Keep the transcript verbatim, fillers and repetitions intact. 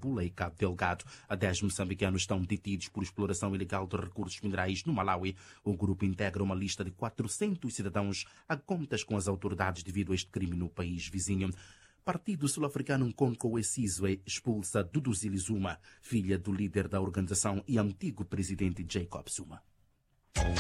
Nampula e Cabo Delgado. Dez moçambicanos estão detidos por exploração ilegal de recursos minerais no Malawi. O grupo integra uma lista de quatrocentos cidadãos a contas com as autoridades devido a este crime no país vizinho. Partido sul-africano Nkonko Wesizwe expulsa Duduzile Zuma, filha do líder da organização e antigo presidente Jacob Zuma.